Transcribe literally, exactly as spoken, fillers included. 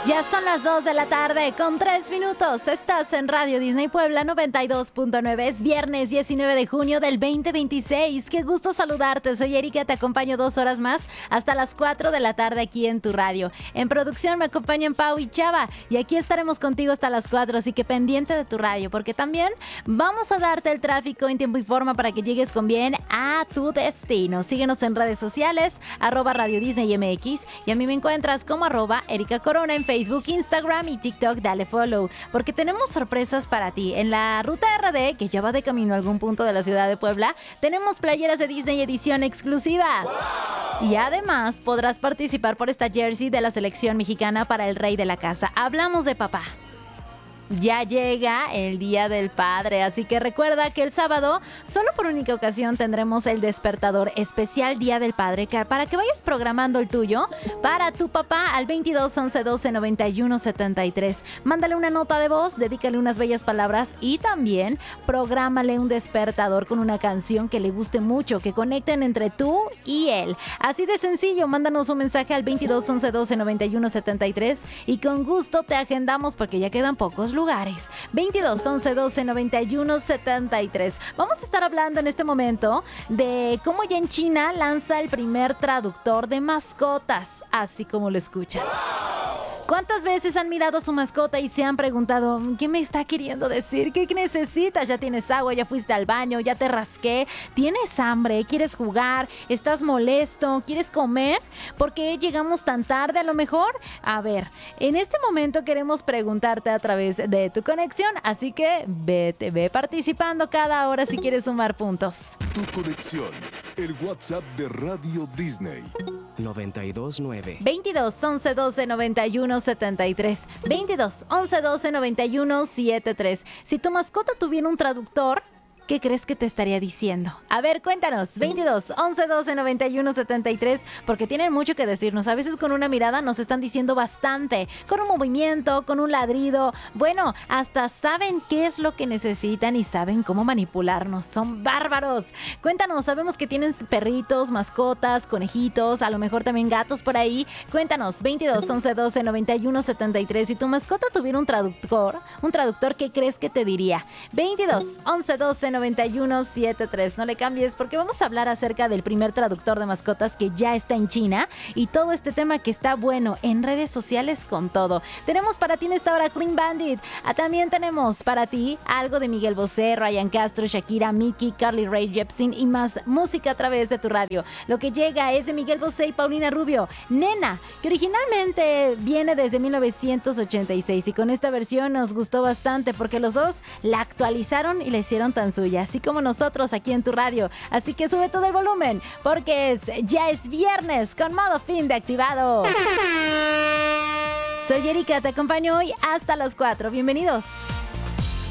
Ya son las dos de la tarde con tres minutos. Estás en Radio Disney Puebla noventa y dos punto nueve. Es viernes diecinueve de junio del veinte veintiséis. Qué gusto saludarte. Soy Erika, te acompaño dos horas más hasta las cuatro de la tarde aquí en tu radio. En producción me acompañan Pau y Chava y aquí estaremos contigo hasta las cuatro, así que pendiente de tu radio porque también vamos a darte el tráfico en tiempo y forma para que llegues con bien a tu destino. Síguenos en redes sociales, arroba Radio Disney M X, y a mí me encuentras como arroba Erika Corona en Facebook, Instagram y TikTok. Dale follow, porque tenemos sorpresas para ti. En la ruta R D, que ya va de camino a algún punto de la ciudad de Puebla, tenemos playeras de Disney edición exclusiva. ¡Wow! Y además podrás participar por esta jersey de la selección mexicana para el rey de la casa. Hablamos de papá. Ya llega el Día del Padre, así que recuerda que el sábado, solo por única ocasión, tendremos el despertador especial Día del Padre, para que vayas programando el tuyo para tu papá al veintidós once doce noventa y uno setenta y tres. Mándale una nota de voz, dedícale unas bellas palabras y también prográmale un despertador con una canción que le guste mucho, que conecten entre tú y él. Así de sencillo, mándanos un mensaje al veintidós once doce noventa y uno setenta y tres y con gusto te agendamos porque ya quedan pocos lugares. veintidós once doce noventa y uno setenta y tres. Vamos a estar hablando en este momento de cómo ya en China lanza el primer traductor de mascotas, así como lo escuchas. ¿Cuántas veces han mirado a su mascota y se han preguntado qué me está queriendo decir? ¿Qué necesitas? ¿Ya tienes agua? ¿Ya fuiste al baño? ¿Ya te rasqué? ¿Tienes hambre? ¿Quieres jugar? ¿Estás molesto? ¿Quieres comer? ¿Por qué llegamos tan tarde a lo mejor? A ver, en este momento queremos preguntarte a través de tu conexión, así que vete, ve participando cada hora si quieres sumar puntos. Tu conexión, el WhatsApp de Radio Disney. noventa y dos nueve. veintidós once doce noventa y uno setenta y tres. veintidós once doce noventa y uno setenta y tres. Si tu mascota tuviera un traductor, ¿qué crees que te estaría diciendo? A ver, cuéntanos. veintidós once doce noventa y uno setenta y tres, porque tienen mucho que decirnos. A veces con una mirada nos están diciendo bastante, con un movimiento, con un ladrido. Bueno, hasta saben qué es lo que necesitan y saben cómo manipularnos. Son bárbaros. Cuéntanos, sabemos que tienes perritos, mascotas, conejitos, a lo mejor también gatos por ahí. Cuéntanos, veintidós once doce noventa y uno setenta y tres. Si tu mascota tuviera un traductor, un traductor, ¿qué crees que te diría? veintidós once doce noventa y uno setenta y tres. No le cambies porque vamos a hablar acerca del primer traductor de mascotas que ya está en China y todo este tema que está bueno en redes sociales con todo. Tenemos para ti en esta hora Clean Bandit. Ah, también tenemos para ti algo de Miguel Bosé, Ryan Castro, Shakira, Miki, Carly Rae Jepsen y más música a través de tu radio. Lo que llega es de Miguel Bosé y Paulina Rubio, Nena, que originalmente viene desde mil novecientos ochenta y seis y con esta versión nos gustó bastante porque los dos la actualizaron y la hicieron tan suya, así como nosotros aquí en tu radio. Así que sube todo el volumen porque es, ya es viernes con modo fin de activado. Soy Erika, te acompaño hoy hasta las cuatro. Bienvenidos.